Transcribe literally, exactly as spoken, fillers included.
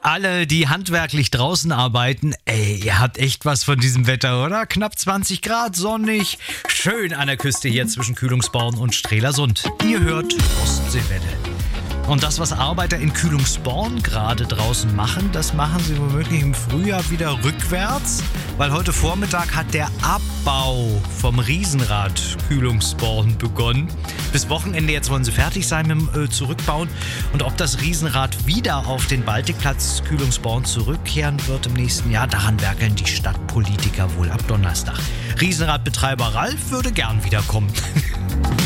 Alle, die handwerklich draußen arbeiten, ey, ihr habt echt was von diesem Wetter, oder? Knapp zwanzig Grad, sonnig, schön an der Küste hier zwischen Kühlungsborn und Strelasund. Ihr hört Ostseewelle. Und das, was Arbeiter in Kühlungsborn gerade draußen machen, das machen sie womöglich im Frühjahr wieder rückwärts, weil heute Vormittag hat der Abbau vom Riesenrad Kühlungsborn begonnen. Bis Wochenende jetzt wollen sie fertig sein mit dem äh, Zurückbauen. Und ob das Riesenrad wieder auf den Baltikplatz Kühlungsborn zurückkehren wird im nächsten Jahr, daran werkeln die Stadtpolitiker wohl ab Donnerstag. Riesenradbetreiber Ralf würde gern wiederkommen.